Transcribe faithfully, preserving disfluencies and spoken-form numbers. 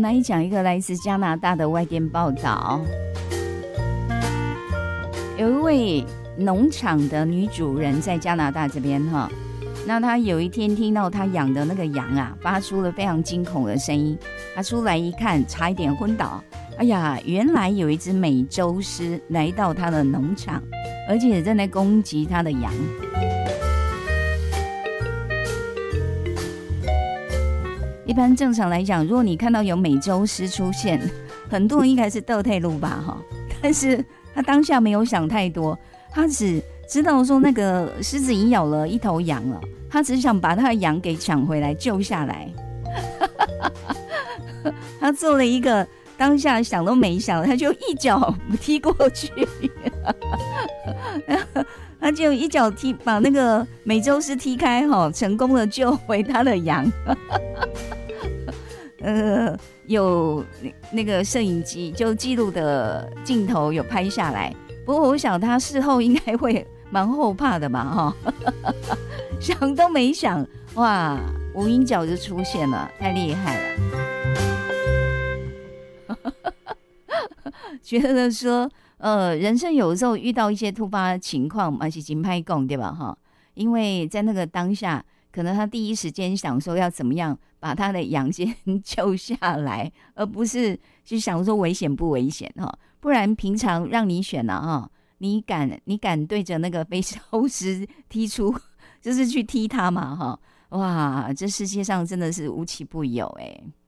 来讲一个来自加拿大的外电报道，有一位农场的女主人在加拿大这边哈，那她有一天听到她养的那个羊啊发出了非常惊恐的声音，她出来一看，差一点昏倒。哎呀，原来有一只美洲狮来到她的农场，而且正在攻击她的羊。一般正常来讲，如果你看到有美洲狮出现，很多人应该是倒退路吧哈，但是他当下没有想太多，他只知道说那个狮子已经咬了一头羊了，他只想把他的羊给抢回来救下来。他做了一个当下想都没想，他就一脚踢过去。他就一脚踢把那个美洲狮踢开，成功的救回他的羊。呃，有那个摄影机就记录的镜头有拍下来，不过我想他事後應該會蠻後怕的嘛，想都沒想，哇，無影腳就出現了，太厲害了。覺得說呃，人生有時候遇到一些突發情況嘛，是真歹講對吧？因為在那個當下可能他第一時間想說要怎麼樣把他的羊先救下來，而不是去想說危險不危險，不然平常讓你選了，你敢你敢對着那個被收屍踢出，就是去踢他嘛，哇，這世界上真的是無奇不有哎。